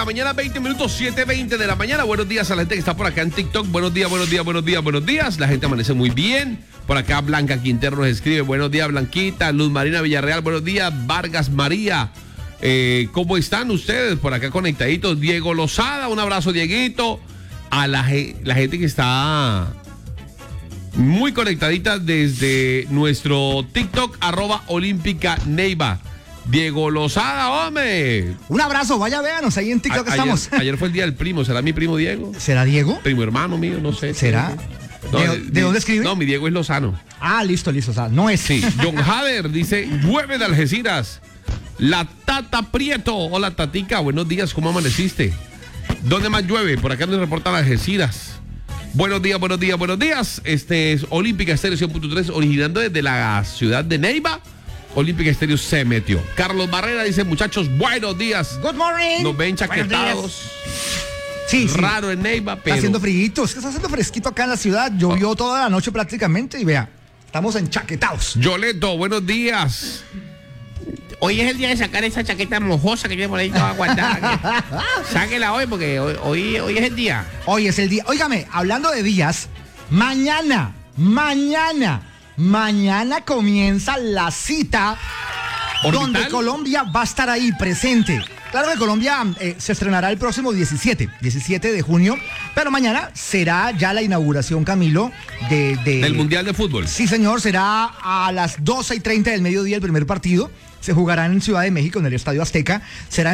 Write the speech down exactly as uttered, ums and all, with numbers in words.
la mañana, veinte minutos, siete veinte de la mañana. Buenos días a la gente que está por acá en TikTok. Buenos días, buenos días, buenos días, buenos días. La gente amanece muy bien. Por acá Blanca Quintero nos escribe. Buenos días, Blanquita. Luz Marina Villarreal, buenos días. Vargas María. Eh, ¿Cómo están ustedes? Por acá conectaditos. Diego Lozada, un abrazo, Dieguito. A la, la gente que está muy conectadita desde nuestro TikTok, arroba Olímpica Neiva. Diego Lozada, hombre. Un abrazo, vaya, véanos ahí en TikTok. A, estamos. Ayer, ayer fue el día del primo, ¿será mi primo Diego? ¿Será Diego? Primo hermano mío, no sé. ¿Será? No, ¿De, ¿De dónde escribe? No, mi Diego es Lozano. Ah, listo, listo, o sea, no es. Sí, John Hader dice, llueve de Algeciras. La Tata Prieto, hola Tatica, buenos días, ¿cómo amaneciste? ¿Dónde más llueve? Por acá nos reportan Algeciras. Buenos días, buenos días, buenos días. Este es Olímpica Estéreo cien punto tres, originando desde la ciudad de Neiva. Olímpica Estéreo se metió. Carlos Barrera dice, muchachos, buenos días. Good morning. Nos ven chaquetados. Sí, sí. Raro en Neiva, pero... Está haciendo frío, es que está haciendo fresquito acá en la ciudad. Llovió oh. toda la noche prácticamente y vea, estamos enchaquetados. Yoleto, buenos días. Hoy es el día de sacar esa chaqueta mojosa que tiene por ahí toda guardada. Sáquela hoy porque hoy, hoy, hoy es el día. Hoy es el día. Óigame, hablando de días, mañana, mañana, mañana comienza la cita ¿Orbital? Donde Colombia va a estar ahí presente. Claro que Colombia eh, se estrenará el próximo diecisiete de junio, pero mañana será ya la inauguración, Camilo, de, de... del Mundial de Fútbol. Sí, señor, será a las doce y treinta del mediodía el primer partido. Se jugará en Ciudad de México, en el Estadio Azteca. Será